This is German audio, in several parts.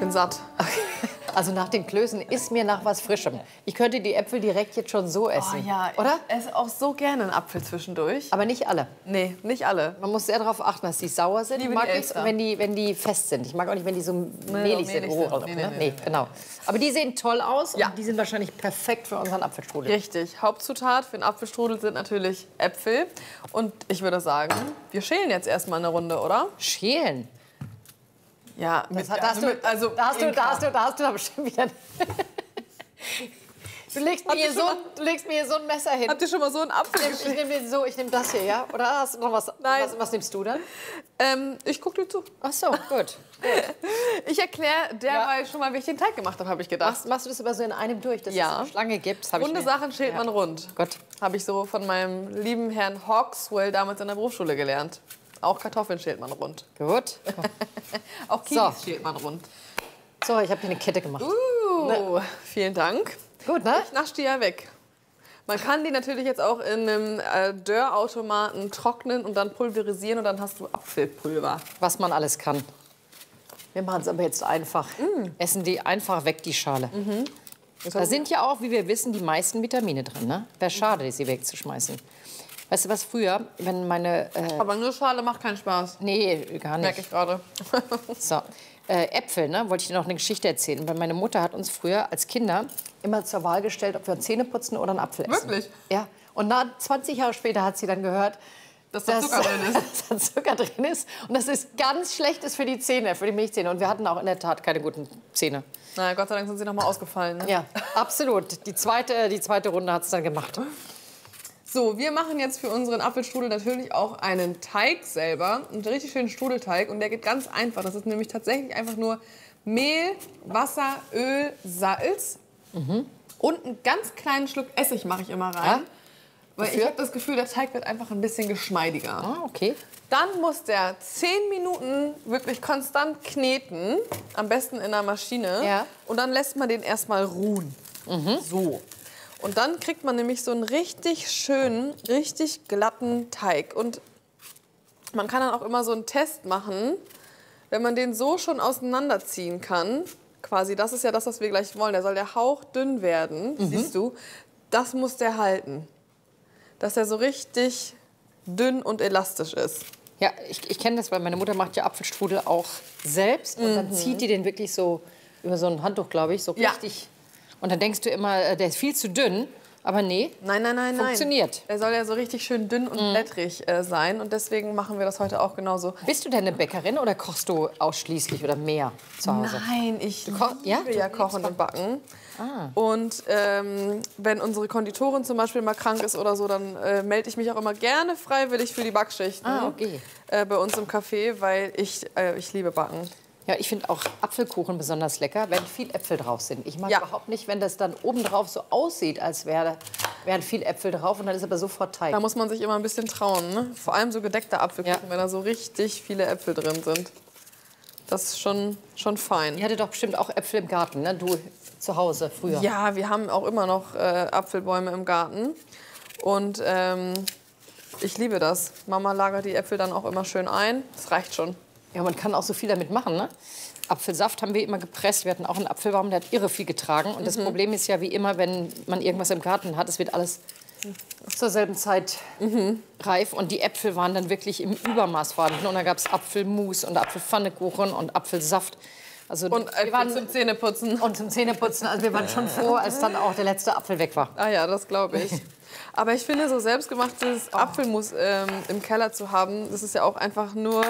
bin satt. Also nach den Klößen ist mir nach was Frischem. Ich könnte die Äpfel direkt jetzt schon so essen. Oh ja, oder? ich esse auch so gerne einen Apfel zwischendurch. Aber nicht alle. Nee, nicht alle. Man muss sehr darauf achten, dass die sauer sind. Liebe Mag die ich, Elster. wenn die fest sind. Ich mag auch nicht, wenn die so mehlig sind. mehlig sind. Nee, Genau. Aber die sehen toll aus Ja. und die sind wahrscheinlich perfekt für unseren Apfelstrudel. Richtig. Hauptzutat für den Apfelstrudel sind natürlich Äpfel. Und ich würde sagen, wir schälen jetzt erstmal eine Runde, oder? Schälen. Ja, Da hast du aber bestimmt wieder... Du legst mir hier so ein Messer hin. Habt ihr schon mal so einen Apfel Ich nehme den so, ich nehme das hier, ja? Oder hast du noch was? Nein. Was nimmst du dann? Ich gucke dir zu. Ach so, gut. Ich erkläre derweil schon mal, wie ich den Teig gemacht habe, habe ich gedacht. Machst du das aber so in einem durch, dass Ja. es eine Schlange gibt? Runde Sachen schält man rund. Gut. Habe ich so von meinem lieben Herrn Hawkswell damals in der Berufsschule gelernt. Auch Kartoffeln schält man rund. Gut. Auch Kiwis schält man rund. So, ich habe hier eine Kette gemacht. Vielen Dank. Gut, ne? Ich nasche die ja weg. Man kann die natürlich jetzt auch in einem Dörrautomaten trocknen und dann pulverisieren und dann hast du Apfelpulver. Was man alles kann. Wir machen es aber jetzt einfach. Essen die einfach weg, die Schale. Da sind ja auch, wie wir wissen, die meisten Vitamine drin. Ne? Wäre schade, sie wegzuschmeißen. Weißt du was, früher, wenn meine... Aber nur Schale macht keinen Spaß. nee, gar nicht. Merke ich gerade. So. Äpfel, ne? Wollte ich dir noch eine Geschichte erzählen. Weil meine Mutter hat uns früher als Kinder immer zur Wahl gestellt, ob wir Zähne putzen oder einen Apfel essen. Wirklich? Ja. Und 20 Jahre später hat sie dann gehört, Dass da Zucker drin ist. dass da Zucker drin ist. Und das ist ganz schlecht ist für die Zähne, für die Milchzähne. Und wir hatten auch in der Tat keine guten Zähne. Na, Gott sei Dank sind sie noch mal ausgefallen. Ne? Ja, absolut. Die zweite Runde hat es dann gemacht. So, wir machen jetzt für unseren Apfelstrudel natürlich auch einen Teig selber. Einen richtig schönen Strudelteig. Und der geht ganz einfach. Das ist nämlich tatsächlich einfach nur Mehl, Wasser, Öl, Salz. Und einen ganz kleinen Schluck Essig mache ich immer rein. Ja? Weil ich Wofür? habe das Gefühl, der Teig wird einfach ein bisschen geschmeidiger. Ah, okay. Dann muss der 10 Minuten wirklich konstant kneten. Am besten in der Maschine. Ja. Und dann lässt man den erstmal ruhen. So. Und dann kriegt man nämlich so einen richtig schönen, richtig glatten Teig. Und man kann dann auch immer so einen Test machen, wenn man den so schon auseinanderziehen kann. Quasi, das ist ja das, was wir gleich wollen. Der soll der hauchdünn werden, siehst du. Das muss der halten. Dass er so richtig dünn und elastisch ist. Ja, ich kenne das, weil meine Mutter macht ja Apfelstrudel auch selbst. Und dann zieht die den wirklich so über so ein Handtuch, glaube ich, so Ja. richtig. Und dann denkst du immer, der ist viel zu dünn. Aber nee, Nein. funktioniert. Er soll ja so richtig schön dünn und blättrig sein. Und deswegen machen wir das heute auch genauso. Bist du denn eine Bäckerin oder kochst du ausschließlich oder mehr zu Hause? Nein, ich ja? liebe ja kochen und backen. Ah. Und wenn unsere Konditorin zum Beispiel mal krank ist oder so, dann melde ich mich auch immer gerne freiwillig für die Backschichten Okay. bei uns im Café, weil ich liebe Backen. Ja, ich finde auch Apfelkuchen besonders lecker, wenn viel Äpfel drauf sind. Ich mag Ja. überhaupt nicht, wenn das dann obendrauf so aussieht, als wären viel Äpfel drauf und dann ist aber sofort Teig. Da muss man sich immer ein bisschen trauen. Ne? Vor allem so gedeckter Apfelkuchen, Ja. wenn da so richtig viele Äpfel drin sind. Das ist schon fein. Ihr hattet doch bestimmt auch Äpfel im Garten, ne? Du zu Hause früher. Ja, wir haben auch immer noch Apfelbäume im Garten. Und ich liebe das. Mama lagert die Äpfel dann auch immer schön ein. Das reicht schon. Ja, man kann auch so viel damit machen, ne? Apfelsaft haben wir immer gepresst. Wir hatten auch einen Apfelbaum, der hat irre viel getragen. Und das Problem ist ja wie immer, wenn man irgendwas im Garten hat, es wird alles zur selben Zeit reif. Und die Äpfel waren dann wirklich im Übermaß vorhanden. Und da gab es Apfelmus und Apfelpfannekuchen und Apfelsaft. Also Und wir waren zum Zähneputzen. und zum Zähneputzen. Also wir waren schon froh, als dann auch der letzte Apfel weg war. Ah ja, das glaube ich. Aber ich finde, so selbstgemachtes Apfelmus im Keller zu haben, das ist ja auch einfach nur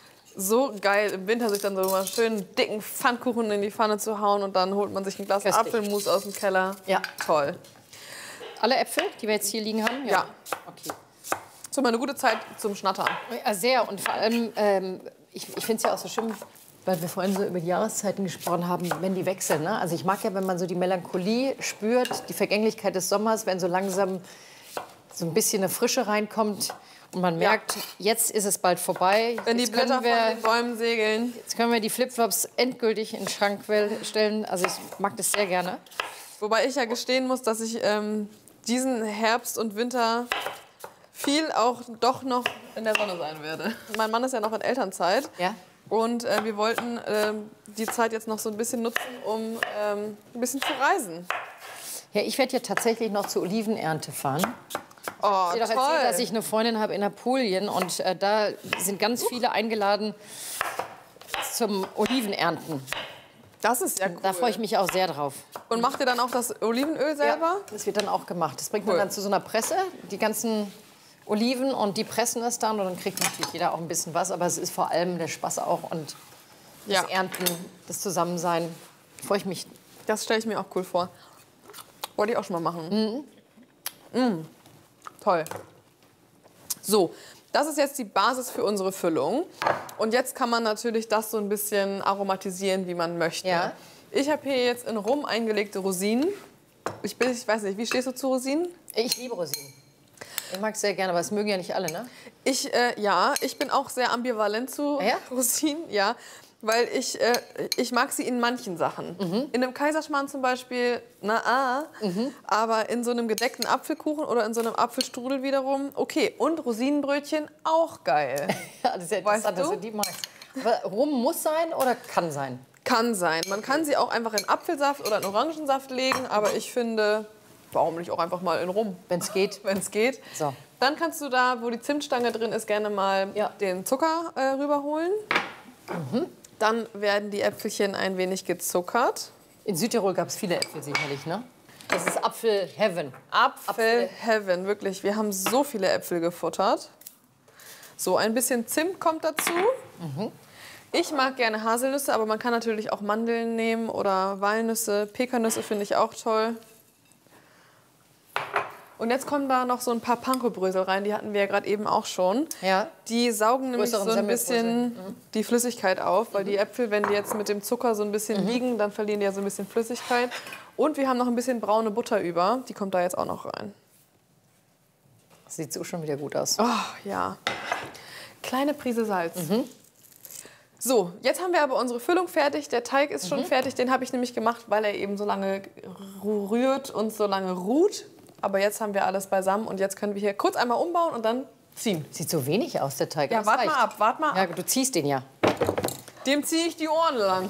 so geil, im Winter sich dann so mal schön dicken Pfannkuchen in die Pfanne zu hauen und dann holt man sich ein Glas Köstlich. Apfelmus aus dem Keller. Ja. Toll. Alle Äpfel, die wir jetzt hier liegen haben? Ja. Okay. So, mal eine gute Zeit zum Schnattern. Ja, sehr. Und vor allem, ich finde es ja auch so schön, weil wir vorhin so über die Jahreszeiten gesprochen haben, wenn die wechseln. Ne? Also ich mag ja, wenn man so die Melancholie spürt, die Vergänglichkeit des Sommers, wenn so langsam so ein bisschen eine Frische reinkommt. Und man merkt, jetzt ist es bald vorbei. Wenn die Jetzt Blätter können wir- von den Bäumen segeln. Jetzt können wir die Flipflops endgültig in den Schrank stellen. Also ich mag das sehr gerne. Wobei ich ja gestehen muss, dass ich diesen Herbst und Winter viel auch doch noch in der Sonne sein werde. Mein Mann ist ja noch in Elternzeit. Ja? Und wir wollten die Zeit jetzt noch so ein bisschen nutzen, um ein bisschen zu reisen. Ja, ich werde ja tatsächlich noch zur Olivenernte fahren. Oh, Ich habe doch erzählt, dass ich eine Freundin habe in Apulien und da sind ganz viele eingeladen zum Olivenernten. Das ist ja cool. Da freue ich mich auch sehr drauf. Und macht ihr dann auch das Olivenöl selber? Ja, das wird dann auch gemacht. Das bringt man dann zu so einer Presse, die ganzen Oliven, und die pressen das dann und dann kriegt natürlich jeder auch ein bisschen was. Aber es ist vor allem der Spaß auch und das Ernten, das Zusammensein. Freue ich mich. Das stelle ich mir auch cool vor. Wollte ich auch schon mal machen. Toll. So, das ist jetzt die Basis für unsere Füllung. Und jetzt kann man natürlich das so ein bisschen aromatisieren, wie man möchte. Ja. Ich habe hier jetzt in Rum eingelegte Rosinen. Ich weiß nicht, wie stehst du zu Rosinen? Ich liebe Rosinen. Ich mag es sehr gerne, aber es mögen ja nicht alle, ne? Ich bin auch sehr ambivalent zu Rosinen, ja. Weil ich mag sie in manchen Sachen. In einem Kaiserschmarrn zum Beispiel, aber in so einem gedeckten Apfelkuchen oder in so einem Apfelstrudel wiederum, okay. Und Rosinenbrötchen, auch geil. Ja, das ist ja interessant, dass du die magst. Aber Rum muss sein oder kann sein? Kann sein. Man kann sie auch einfach in Apfelsaft oder in Orangensaft legen, aber ich finde, warum nicht auch einfach mal in Rum? Wenn es geht. Wenn es geht. So. Dann kannst du da, wo die Zimtstange drin ist, gerne mal den Zucker rüberholen. Dann werden die Äpfelchen ein wenig gezuckert. In Südtirol gab es viele Äpfel sicherlich, ne? Das ist Apfel-Heaven. Apfel-Heaven, wirklich. Wir haben so viele Äpfel gefuttert. So, ein bisschen Zimt kommt dazu. Ich mag gerne Haselnüsse, aber man kann natürlich auch Mandeln nehmen oder Walnüsse. Pekannüsse finde ich auch toll. Und jetzt kommen da noch so ein paar Pankobrösel rein, die hatten wir ja gerade eben auch schon. Ja. Die saugen nämlich so ein bisschen die Flüssigkeit auf, weil die Äpfel, wenn die jetzt mit dem Zucker so ein bisschen liegen, dann verlieren die ja so ein bisschen Flüssigkeit. Und wir haben noch ein bisschen braune Butter über, die kommt da jetzt auch noch rein. Sieht so schon wieder gut aus. Oh, ja. Kleine Prise Salz. So, jetzt haben wir aber unsere Füllung fertig. Der Teig ist schon fertig, den habe ich nämlich gemacht, weil er eben so lange rührt und so lange ruht. Aber jetzt haben wir alles beisammen und jetzt können wir hier kurz einmal umbauen und dann ziehen. Sieht so wenig aus, der Teig. Ja, warte mal ab. Ja, du ziehst den ja. Dem ziehe ich die Ohren lang.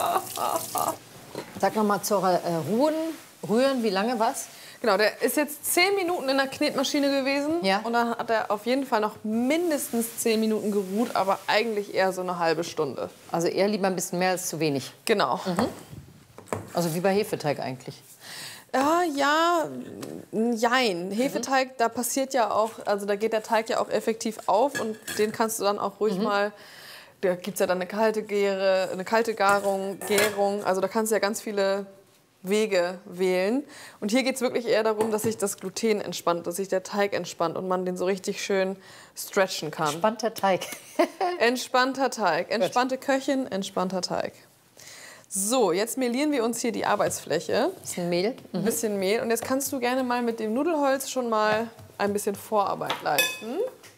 Sag noch mal zur Rühren, wie lange was? Genau, der ist jetzt 10 Minuten in der Knetmaschine gewesen. Ja. Und dann hat er auf jeden Fall noch mindestens 10 Minuten geruht, aber eigentlich eher so eine halbe Stunde. Also eher lieber ein bisschen mehr als zu wenig. Genau. Also wie bei Hefeteig eigentlich. Ja, jein. Hefeteig, da passiert ja auch, also da geht der Teig ja auch effektiv auf und den kannst du dann auch ruhig mal, da gibt es ja dann eine kalte Gärung, also da kannst du ja ganz viele Wege wählen. Und hier geht es wirklich eher darum, dass sich das Gluten entspannt, dass sich der Teig entspannt und man den so richtig schön stretchen kann. Entspannter Teig. Entspannter Teig. Entspannte Köchin, entspannter Teig. So, jetzt melieren wir uns hier die Arbeitsfläche. Bisschen Mehl. Ein bisschen Mehl. Und jetzt kannst du gerne mal mit dem Nudelholz schon mal ein bisschen Vorarbeit leisten.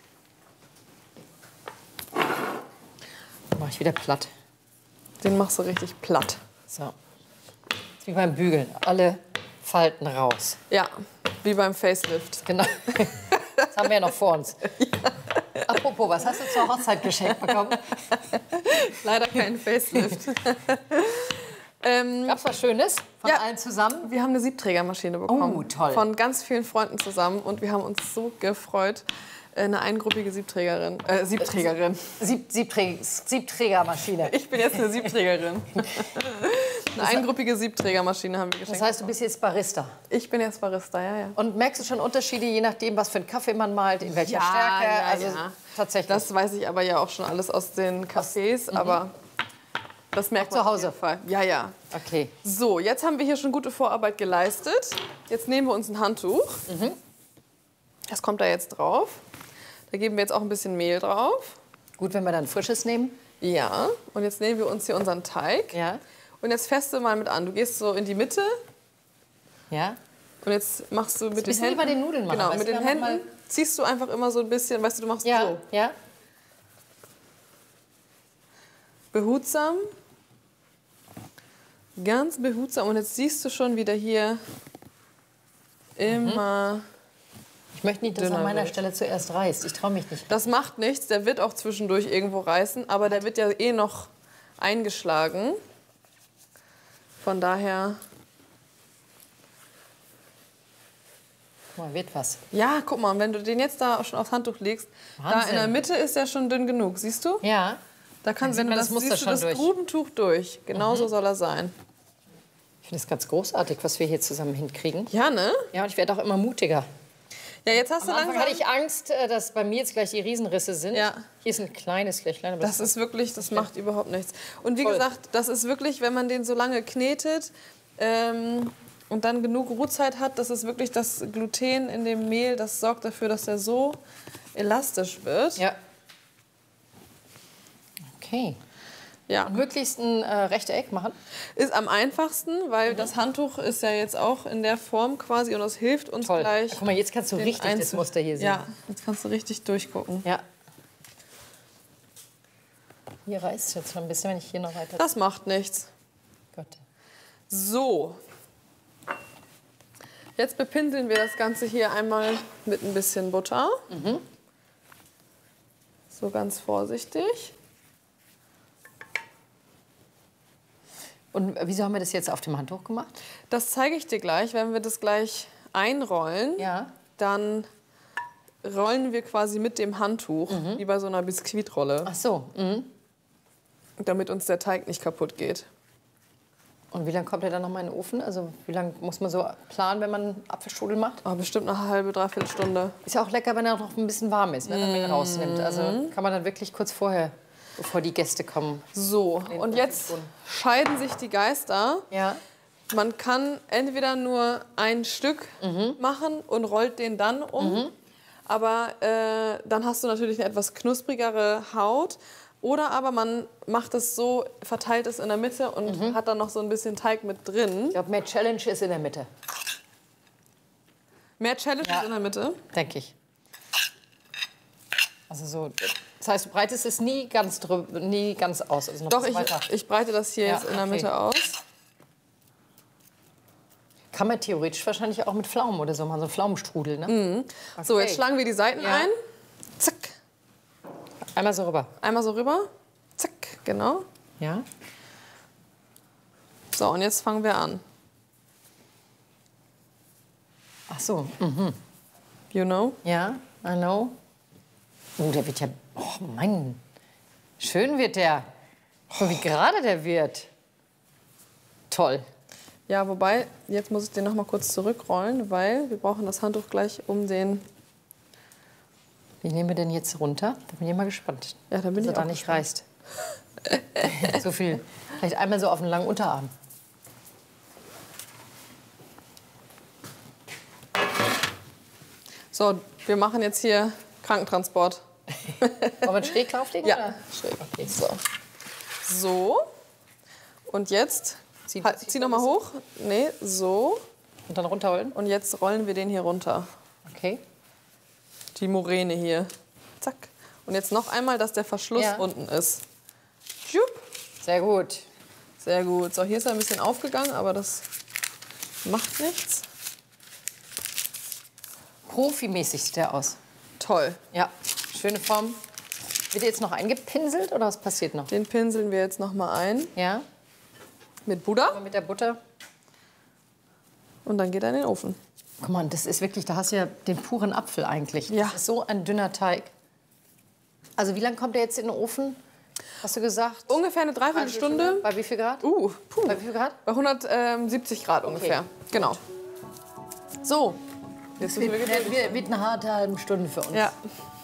Mach ich wieder platt. Den machst du richtig platt. So. Wie beim Bügeln. Alle Falten raus. Ja, wie beim Facelift. Genau. Das haben wir ja noch vor uns. Ja. Apropos, was hast du zur Hochzeit geschenkt bekommen? Leider kein Facelift. Gab's was Schönes von allen zusammen? Wir haben eine Siebträgermaschine bekommen. Oh, toll. Von ganz vielen Freunden zusammen. Und wir haben uns so gefreut. Eine eingruppige Siebträgerin. Siebträgermaschine. Ich bin jetzt eine Siebträgerin. Eine eingruppige Siebträgermaschine haben wir geschenkt. Das heißt, du bist jetzt Barista? Ich bin jetzt Barista, ja. Und merkst du schon Unterschiede, je nachdem, was für einen Kaffee man malt, in welcher Stärke? Ja, also tatsächlich. Das weiß ich aber ja auch schon alles aus den Cafés, aber das merkt man zu Hause. auf jeden Fall. Ja, ja. Okay. So, jetzt haben wir hier schon gute Vorarbeit geleistet. Jetzt nehmen wir uns ein Handtuch. Das kommt da jetzt drauf. Da geben wir jetzt auch ein bisschen Mehl drauf. Gut, wenn wir dann frisches nehmen. Ja, und jetzt nehmen wir uns hier unseren Teig. Ja. Und jetzt feste mal mit an. Du gehst so in die Mitte. Ja. Und jetzt machst du mit den Händen. Wie bei den Nudeln machen. Genau, mit den Händen ziehst du einfach immer so ein bisschen, weißt du, du machst so. Ja. Behutsam. Ganz behutsam. Und jetzt siehst du schon wieder hier immer. Ich Ich möchte nicht, dass er dünner an meiner wird. Stelle zuerst reißt. Ich traue mich nicht. Das macht nichts, der wird auch zwischendurch irgendwo reißen, aber der wird ja eh noch eingeschlagen. Von daher, Guck mal, wird was. ja, guck mal, wenn du den jetzt da schon aufs Handtuch legst, da in Wahnsinn. der Mitte ist der schon dünn genug, siehst du? Ja. Da kann, Da wenn sieht du man das das Muster siehst, du schon das durch. Grubentuch durch. Genauso soll er sein. Ich finde es ganz großartig, was wir hier zusammen hinkriegen. Ja, ne? Ja, und ich werde auch immer mutiger. Ja, jetzt hast du Am Anfang langsam... hatte ich Angst, dass bei mir jetzt gleich die Riesenrisse sind. Ja. Hier ist ein kleines Flächlein. Aber Das ist wirklich, das macht überhaupt nichts. Und wie Voll. gesagt, das ist wirklich, wenn man den so lange knetet und dann genug Ruhzeit hat, das ist wirklich das Gluten in dem Mehl, das sorgt dafür, dass der so elastisch wird. Ja. Okay. Ja. Möglichst ein Rechteck machen. Ist am einfachsten, weil das Handtuch ist ja jetzt auch in der Form quasi und das hilft uns Toll. gleich. Guck mal, jetzt kannst du den richtig das Einzel- Muster hier sehen. Ja, jetzt kannst du richtig durchgucken. Ja. Hier reißt es jetzt schon ein bisschen, wenn ich hier noch weiter... Das macht nichts. Gott. So. Jetzt bepinseln wir das Ganze hier einmal mit ein bisschen Butter. So ganz vorsichtig. Und wieso haben wir das jetzt auf dem Handtuch gemacht? Das zeige ich dir gleich. Wenn wir das gleich einrollen, Ja. dann rollen wir quasi mit dem Handtuch, wie bei so einer Biskuitrolle, Ach so. Mhm. damit uns der Teig nicht kaputt geht. Und wie lange kommt der dann noch mal in den Ofen? Also wie lange muss man so planen, wenn man Apfelstrudel macht? Aber bestimmt eine halbe, dreiviertel Stunde. Ist ja auch lecker, wenn er noch ein bisschen warm ist, ne, wenn man ihn rausnimmt. Also kann man dann wirklich kurz vorher, bevor die Gäste kommen. So, und jetzt scheiden sich die Geister. Ja. Man kann entweder nur ein Stück machen und rollt den dann um. Aber dann hast du natürlich eine etwas knusprigere Haut. Oder aber man macht es so, verteilt es in der Mitte und hat dann noch so ein bisschen Teig mit drin. Ich glaube, mehr Challenge ist in der Mitte, Mehr Challenge Ja. ist in der Mitte. denke ich. Also so, das heißt, du breitest es nie ganz aus. Also noch Doch, ein bisschen weiter. ich breite das hier Ja, jetzt in der okay. Mitte aus. Kann man theoretisch wahrscheinlich auch mit Pflaumen oder so machen, so einen Pflaumenstrudel, ne? So, Okay. jetzt schlagen wir die Seiten Ja. ein. Zack. Einmal so rüber. Einmal so rüber. Zack, genau. Ja. So, und jetzt fangen wir an. Ach so. You know? Ja, I know. Oh, der wird ja... Oh, Mann. Schön wird der. Oh, wie gerade der wird. Toll. Ja, wobei, jetzt muss ich den noch mal kurz zurückrollen, weil wir brauchen das Handtuch gleich um den... Wie nehmen wir denn jetzt runter? Da bin ich mal gespannt. Ja, da bin Dass ich er da auch nicht reißt. So viel. Vielleicht einmal so auf den langen Unterarm. So, wir machen jetzt hier Krankentransport. Wollen wir schräg drauflegen? Ja, Oder? schräg. Okay. So. So. Und jetzt, zieh noch mal hoch. Nee, so. Und dann runterrollen? Und jetzt rollen wir den hier runter. Okay. Die Moräne hier. Zack. Und jetzt noch einmal, dass der Verschluss Ja. unten ist. Schupp. Sehr gut. Sehr gut. So, hier ist er ein bisschen aufgegangen, aber das macht nichts. Profimäßig sieht der aus. Toll. Ja, schöne Form. Wird jetzt noch eingepinselt oder was passiert noch? Den pinseln wir jetzt noch mal ein Ja, mit Butter mit der Butter. und dann geht er in den Ofen. Guck mal, das ist wirklich, da hast du ja den puren Apfel eigentlich. Ja. Das ist so ein dünner Teig. Also wie lange kommt der jetzt in den Ofen? Hast du gesagt? Ungefähr eine Dreiviertelstunde. Bei wie viel Grad? Puh. Bei wie viel Grad? Bei 170 Grad ungefähr. Genau. So. Jetzt müssen wir geduldig Wird eine harte halbe Stunde für uns. Ja.